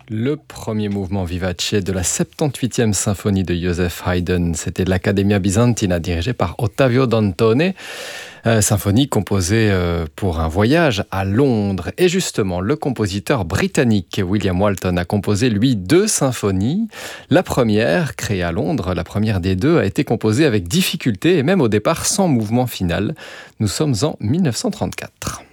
Le premier mouvement vivace de la 78e symphonie de Joseph Haydn, c'était l'Accademia Bisantina dirigée par Ottavio Dantone. Symphonie composée pour un voyage à Londres. Et justement, le compositeur britannique William Walton a composé, lui, 2 symphonies. La première, créée à Londres, la première des 2, a été composée avec difficulté et même au départ sans mouvement final. Nous sommes en 1934.